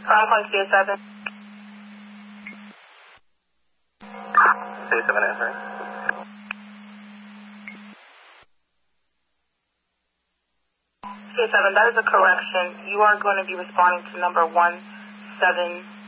I'm calling CA7. CA7 answering. CA7, that is a correction. You are going to be responding to number 17